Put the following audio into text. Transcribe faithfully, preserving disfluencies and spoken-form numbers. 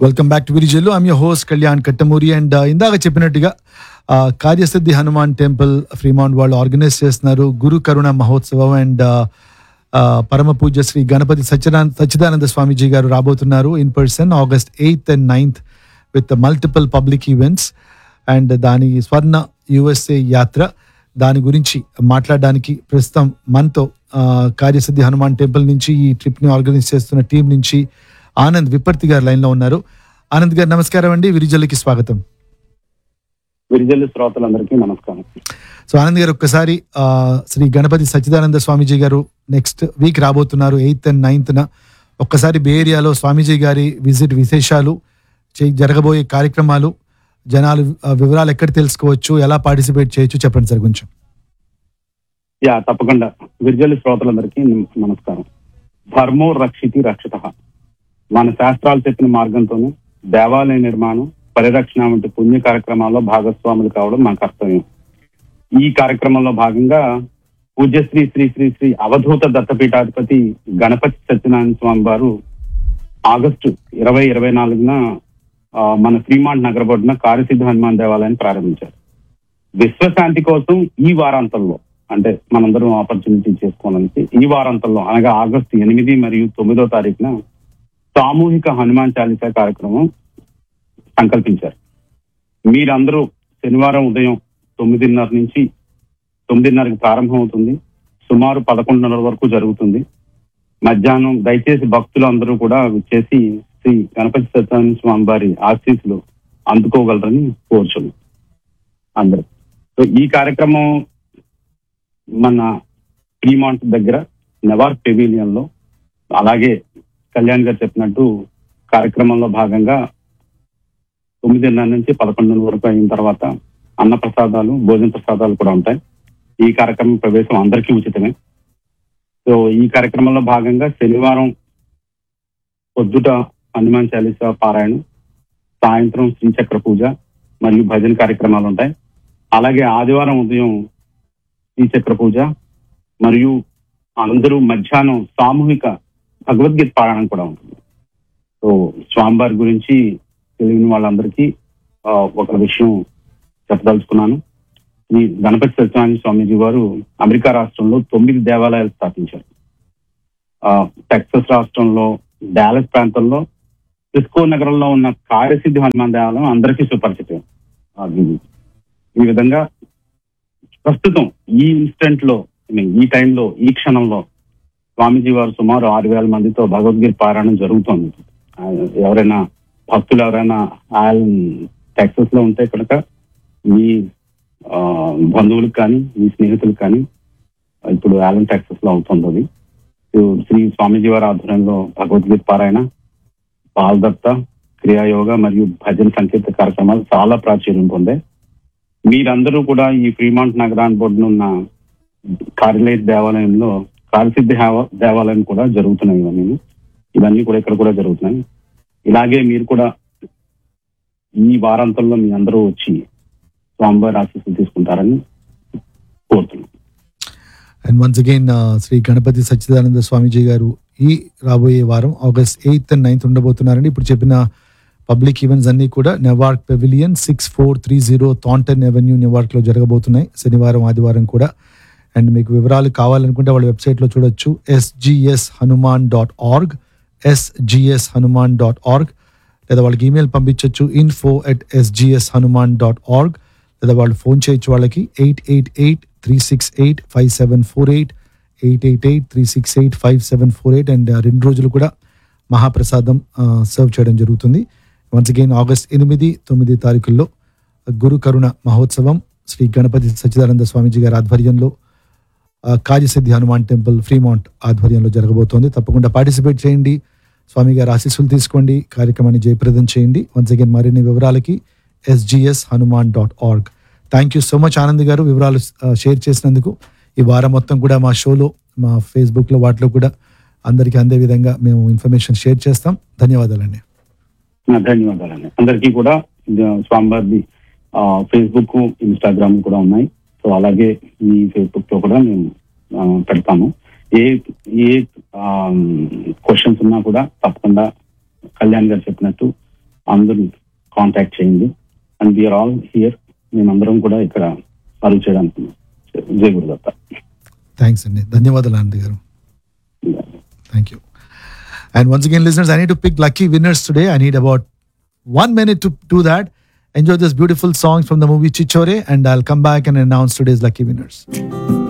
Welcome back to Virijallu. I'm your host Kalyan Kattamuri. And ఇందాక చెప్పినట్టుగా కార్యసిద్ధి Hanuman temple Fremont వాళ్ళు ఆర్గనైజ్ చేస్తున్నారు గురు కరుణ మహోత్సవం. అండ్ పరమ పూజ్య శ్రీ గణపతి సత్యనారాయణ సచ్చిదానంద స్వామీజీ గారు రాబోతున్నారు in person August eighth and ninth with multiple public events. And దాని స్వర్ణ యుఎస్ఏ యాత్ర దాని గురించి మాట్లాడడానికి ప్రస్తుతం మనతో కార్యసిద్ధి హనుమాన్ టెంపుల్ నుంచి ఈ ట్రిప్ని ఆర్గనైజ్ చేస్తున్న టీం నుంచి ఆనంద్ విపర్తి గారు లైన్ లో ఉన్నారు. ఆనంద్ గారు నమస్కారం అండి, విరిజల్లుకి స్వాగతం. విరిజల్లు శ్రోతలందరికీ నమస్కారం. సో ఆనంద్ గారు, ఒక్కసారి శ్రీ గణపతి సచ్చిదానంద స్వామీజీ గారు నెక్స్ట్ వీక్ రాబోతున్నారు ఎయిత్ అండ్ నైన్త్ న. ఒక్కసారి బే ఏరియాలో స్వామీజీ గారి విజిట్ విశేషాలు, జరగబోయే కార్యక్రమాలు, జనాలు వివరాలు ఎక్కడ తెలుసుకోవచ్చు, ఎలా పార్టిసిపేట్ చేయొచ్చు చెప్పండి సార్ కొంచెం. యా తప్పకుండా. విరిజల్లు శ్రోతలందరికీ నమస్కారం. ధర్మో రక్షితి రక్షిత. మన శాస్త్రాలు చెప్పిన మార్గంతోనే దేవాలయ నిర్మాణం, పరిరక్షణ వంటి పుణ్య కార్యక్రమాల్లో భాగస్వాములు కావడం మన కర్తవ్యం. ఈ కార్యక్రమంలో భాగంగా పూజ్యశ్రీ శ్రీ శ్రీ శ్రీ అవధూత దత్తపీఠాధిపతి గణపతి సత్యనారాయణ స్వామి వారు ఆగస్టు ఇరవై ఇరవై నాలుగున మన ఫ్రీమాంట్ నగరబొడ్డున కార్యసిద్ధి హనుమాన్ దేవాలయాన్ని ప్రారంభించారు. విశ్వశాంతి కోసం ఈ వారాంతంలో, అంటే మనందరం ఆపర్చునిటీ చేసుకోవాలని ఈ వారాంతంలో అనగా ఆగస్టు ఎనిమిది మరియు తొమ్మిదో తారీఖున సామూహిక హనుమాన్ చాలీసా కార్యక్రమం సంకల్పించారు. మీరందరూ శనివారం ఉదయం తొమ్మిదిన్నర నుంచి తొమ్మిదిన్నరకి ప్రారంభం అవుతుంది. సుమారు పదకొండున్నర వరకు జరుగుతుంది. మధ్యాహ్నం దయచేసి భక్తులు అందరూ కూడా వచ్చేసి శ్రీ గణపతి సత్యనారాయణ స్వామి వారి ఆశీస్సులు అందుకోగలరని కోరుచున్నాం అందరూ. సో ఈ కార్యక్రమం మన ఫ్రీమాంట్ దగ్గర నెవార్క్ పెవిలియన్ లో, అలాగే కళ్యాణ్ గారు చెప్పినట్టు కార్యక్రమంలో భాగంగా తొమ్మిదిన్నర నుంచి పదకొండున్నర వరకు అయిన తర్వాత అన్న ప్రసాదాలు, భోజన ప్రసాదాలు కూడా ఉంటాయి. ఈ కార్యక్రమం ప్రవేశం అందరికీ ఉచితమే. సో ఈ కార్యక్రమంలో భాగంగా శనివారం పొద్దుట హనుమాన్ చాలీసా పారాయణం, సాయంత్రం శ్రీచక్ర పూజ మరియు భజన కార్యక్రమాలు ఉంటాయి. అలాగే ఆదివారం ఉదయం శ్రీచక్ర పూజ మరియు అందరూ మధ్యాహ్నం సామూహిక భగవద్గీత పారాయణం కూడా ఉంటుంది. సో స్వామివారి గురించి తెలియని వాళ్ళందరికీ ఒక విషయం చెప్పదలుచుకున్నాను. ఈ గణపతి సత్యనారాయణ స్వామీజీ వారు అమెరికా రాష్ట్రంలో తొమ్మిది దేవాలయాలు స్థాపించారు. టెక్సస్ రాష్ట్రంలో డాలస్ ప్రాంతంలో సిస్కో నగరంలో ఉన్న కార్యసిద్ధి హనుమాన్ దేవాలయం అందరికీ సుపరిచితం. ఈ విధంగా ప్రస్తుతం ఈ ఇన్స్టెంట్ లో, ఈ టైంలో, ఈ క్షణంలో స్వామీజీ వారు సుమారు ఆరు వేల మందితో భగవద్గీత పారాయణం జరుగుతోంది. ఎవరైనా భక్తులు ఎవరైనా టెక్సస్ లో ఉంటే కనుక మీ బంధువులకు కానీ మీ స్నేహితులకు కానీ ఇప్పుడు ఆలన్ టెక్సస్ లో అవుతుంది అది. శ్రీ స్వామీజీ వారి ఆధ్వర్యంలో భగవద్గీత పారాయణ, పాల్దత్త, క్రియాయోగ మరియు భజన సంకీర్త కార్యక్రమాలు చాలా ప్రాచుర్యం పొందాయి. మీరందరూ కూడా ఈ ఫ్రీమాంట్ నగరాన్ని బొడ్డున ఉన్న కార్యాలయ దేవాలయంలో కార్యసిద్ధి దేవాలయం కూడా జరుగుతున్నాయి. ఇవన్నీ ఇవన్నీ కూడా ఇక్కడ కూడా జరుగుతున్నాయి. ఇలాగే మీరు కూడా ఈ వారాంతంలో మీ అందరూ వచ్చి స్వామివారి ఆశీస్సులు తీసుకుంటారని కోరుతున్నాం. And once again Shri Ganapati Sachchidananda స్వామీజీ గారు ఈ రాబోయే వారం ఆగస్ట్ ఎయిత్ అండ్ నైన్త్ ఉండబోతున్నారండి. ఇప్పుడు చెప్పిన పబ్లిక్ ఈవెంట్స్ అన్ని కూడా Newark pavilion six four three zero Thornton avenue Newark లో జరగబోతున్నాయి శనివారం ఆదివారం కూడా. అండ్ మీకు వివరాలు కావాలనుకుంటే వాళ్ళ వెబ్సైట్లో చూడొచ్చు, SGS Hanuman dot org SGS Hanuman dot org లేదా వాళ్ళకి ఈమెయిల్ పంపించవచ్చు info at SGS Hanuman dot org లేదా వాళ్ళు ఫోన్ చేయొచ్చు వాళ్ళకి eight eight eight three six eight five seven four eight eight eight eight three six eight five seven four eight and రెండు రోజులు కూడా మహాప్రసాదం సర్వ్ చేయడం జరుగుతుంది. వన్స్ అగైన్ ఆగస్ట్ ఎనిమిది తొమ్మిది తారీఖుల్లో గురు కరుణ మహోత్సవం శ్రీ గణపతి సచ్చిదానంద స్వామీజీ గారి ఆధ్వర్యంలో కార్యసిద్ధి హనుమాన్ టెంపుల్ ఫ్రీమౌంట్ ఆధ్వర్యంలో జరగబోతోంది. తప్పకుండా పార్టిసిపేట్ చేయండి, స్వామి గారి ఆశీస్సులు తీసుకోండి, కార్యక్రమాన్ని జయప్రదం చేయండి. వన్స్ అగైన్ మరిన్ని వివరాలకి SGS Hanuman dot org. Thank you so much Anand గారు, వివరాలు షేర్ చేసినందుకు. ఈ వారం మొత్తం కూడా మా షోలో, మా ఫేస్బుక్లో, వాటిలో కూడా అందరికీ అందే విధంగా మేము ఇన్ఫర్మేషన్ షేర్ చేస్తాం. ధన్యవాదాలండి. ధన్యవాదాలండి అందరికీ కూడా. స్వామివారి ఫేస్బుక్, ఇన్స్టాగ్రామ్ కూడా ఉన్నాయి. సో అలాగే మీ ఫేస్బుక్ లో కూడా మేము పెడతాము. ఏ ఏ క్వశ్చన్స్ ఉన్నా కూడా తప్పకుండా కళ్యాణ్ గారు చెప్పినట్టు అందరూ కాంటాక్ట్ చేయండి. And we are all here. మేమందరం కూడా ఇక్కడ సర్వ్ చేయడానికి. జై గురుదత్త. థ్యాంక్స్ అండి, ధన్యవాదాలు ఆనంద్ గారు. Thank you. And once again, listeners, I need to pick lucky winners today. I need about one minute to do that. Enjoy this beautiful song from the movie Chichore, and I'll come back and announce today's lucky winners.